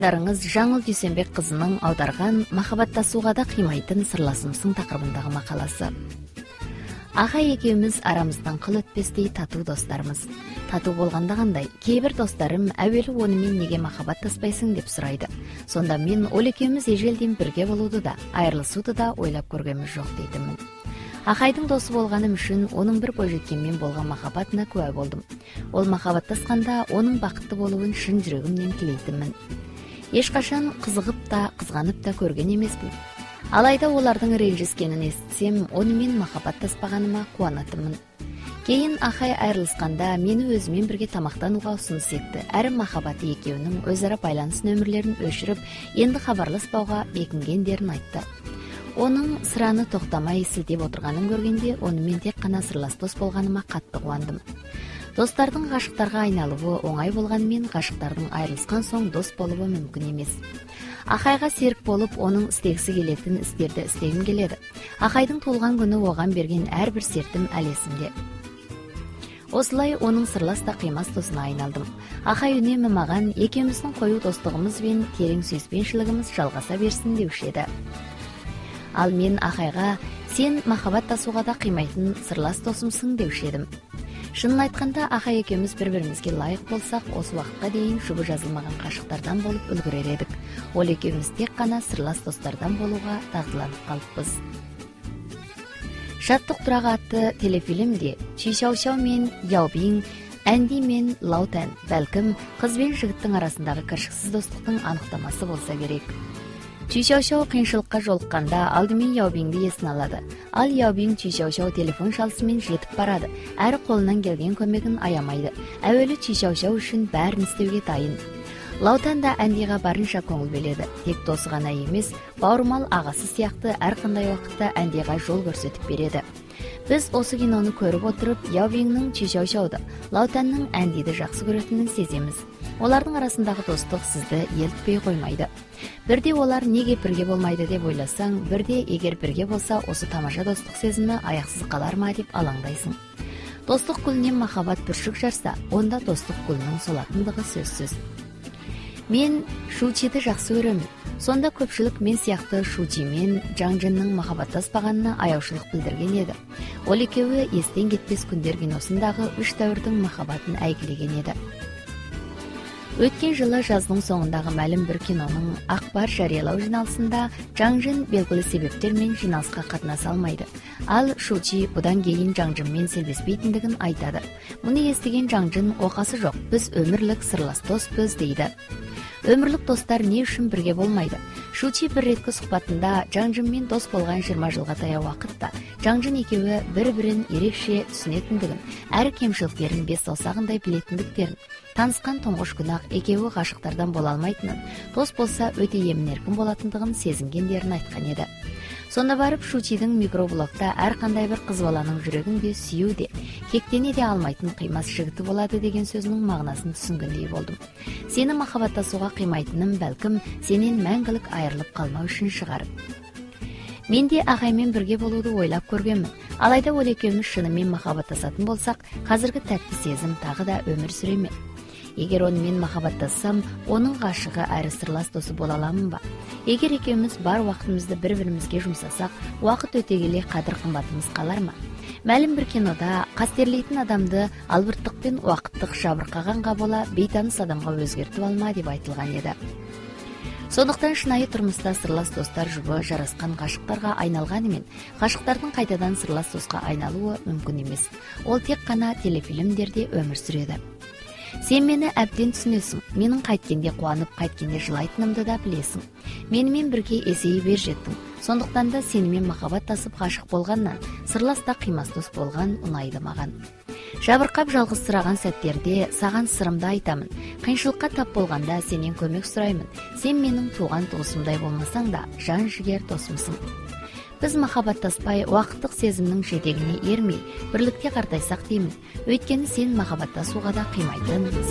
Дарыңыз Жаңыл Дүйсенбек кызының аударган «Махабаттасууга да кыймайтын сырласымсың» тақырыбындагы макаласы. Агай экөөбүз арамыздан кыл өтпестей татуу достармыз. Татуу болгондо кандай? Кээ бир досторум әүвелі онымен неге махабаттаспайсың деп сурайды. Сонда мен ол экөөбүз эжелден бирге болууду да, айрылышууду да ойлоп көргөнбүз жок дейтимин. Акайдын досу болгоным үчүн онун бир бойжеткен менен болгон махаббатына күбө болдум. Ол махабаттасканда онун бакыттуу болуун шын жүрөгүмдөн тилейтимин. Эч качан кызыгып да, кызганып да көргөн эмесмин. Алайда олардын ренжискенин эстисем, ону мен махабаттаспаганыма кубанатыммын. Кийин Акай айрылышканда мени өзү менен бирге тамактанууга усунуш этти. Әрі махаббаты экөөнүн өз ара байланыш нөмүрлөрүн өчүрүп, энди кабарлашпауга бекингендерин айтты. Онун сыраны токтомай силтеп отурганын көргөндө, ону мен тек гана сырлас дос болгоныма катты кубандым. Достардын гашыктарга айналуу оңай болгону менен гашыктардын айрылышкан соң дос болуу мүмкүн эмес. Акайга серик болуп, онун истегиси келетин истерди истегим келеді. Акайдын туулган күнү оган берген ар бир сертим ал эсимде. Осулай онун сырлас да кыймас досуна айналдым. Акай үнөмү маган экөөбүздүн коюу достугубуз бен терең сүйүспенчилигибиз жалгаса берсин дешеди. Ал мен Акайга сен махабаттасууга да кыймайтын сырлас досумсуң дешедим. Шынын айтканда, Акай экөөбүз бири-бирибизге ылайык болсак, осы убакытка дейин шубу жазылмаган кашыктардан болуп үлгүрөр эдик. Ол экөөбүз тек гана сырлас достордон болууга дагдыланып калыппыз. Шаттык турагы атты телефилмде Чишаушау мен Яобин, Энди мен Лаутен, балким кыз бен жигиттин арасындагы кыршыксыз достуктун аныктамасы болса керек. Чишаушау кыйынчылыкка жолукканда алдымен Яобинди эсине алады. Ал Яобин Чишаушау телефон шалысымен жетип барады. Әрі колунан келген көмөгүн аямайды. Әуелі Чишаушау үчүн бәрін истеуге дайын. Лаутан да Андига барынча көңүл беледі. Тек досу гана эмес, бауырмал агасы сыяктуу ар кандай убакытта Андига жол көрсөтүп береді. Біз осы кинону көрүп отуруп, Яобиндин Чишаушауду, Лаутандын Андиди жакшы көрөтүнүн сеземиз. Олардын арасындагы достук сизди элтпей коймайды. Бирде олар неге бирге болмайды деп ойласаң, бирде эгер бирге болса, осы тамаша достук сезими аяксыз каларма деп алаңдайсың. Достук гүлүнөн махаббат бүршүк жарса, онда достук гүлүнүн солатындыгы сөзсүз. Мен Шучиди жакшы көрөмүн. Сонда көпчүлүк мен сыяктуу Шучи мен Жаңжындын махабаттаспаганына аяушылык билдирген эди. Ол экөөбү эстен кетпес күндөр киносундагы 3 дәврдин махаббатын әйгилеген эди. Өткен жылы жаздың соңындағы мәлім бір кинонun акбар жарыялау жиналысында Жаңжын белгілі себептермен жиналысқа катнаса алмайды. Ал Шучи будан кейін Жаңжынмен селбеспейтіндігін айтады. Мұны естіген Жаңжын оқасы жоқ, біз өмірлік сырлас доспыз дейді. Өмірлік достар не үшін бірге болмайды? Шучи бір реткі сұхбатында Жаңжынмен дос болған 20 жылға таяу уақытта Жаңжын екеуі бір-бірін ерекше түсінетіндігін, әр кемшіліктерін бес саусағындай білетіндіктерін, танысқан тоңғыш күнақ екеуі ғашықтардан бола алмайтынын, дос болса өте емін-еркін болатындығын сезінгендерін айтқан еді. Сонда барып Шучидің микроблогта әр қандай бір қыз баланың жүрегін де сүю де, кектене де алмайтын қимас жігіті болады деген сөзінің мағынасын түсінгендей болдым. Сені махаббаттасуға қимайтыным бәлкім сенен мәңгілік айырылып қалмау үшін шығар. Мен де Ағаймен бірге болуды ойлап көргенмін. Алайда ол екеуміз шынымен махаббаттасатын болсақ, қазіргі тәтті сезім тағы да өмір сүреме. Егер онымен махаббаттассам, оның ғашығы әрі сырлас досы бола аламын ба? Егер екеуміз бар уақытымызды бір-бірімізге жұмсасақ, уақыт өте келе қадір қымбатымыз қалар ма? Мәлім бір кинода қастерлейтін адамды албырттық пен уақыттық жабырқағанға бола бейтаныс адамға өзгертіп алма деп айтылған еді. Сондықтан шынайы тұрмыста сырлас достар жұбы жарасқан ғашықтарға айналғанымен, ғашықтардың қайтадан сырлас досқа айналуы мүмкін емес. Ол тек қана телефильмдерде өмір сүреді. Сен мені әбден түсінесің. Менің қайткенде қуанып, қайткенде жылайтынымды да білесің. Менімен бірге есейе бер жеттің. Сондықтан да сенімен махаббаттасып ғашық болғаннан, сырласта қимас дос болған ұнайды маған. Жабырқап жалғызсыраған сәттерде саған сырымды айтамын. Қиыншылыққа тап болғанда сенен көмек сұраймын. Сен менің туған туысымдай болмасаң да, жан жігер досымсың. Біз махаббаттаспай, уақыттық сезімнің жетегіне ермей, бірлікте қартайсақ деймін. Өйткені сен махаббаттасуға да қимайтын